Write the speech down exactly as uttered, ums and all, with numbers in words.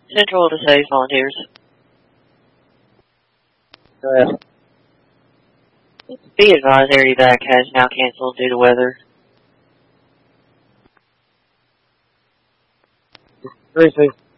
Central to Save Volunteers. Go ahead. Be advised, area back has now canceled due to weather. Tracy.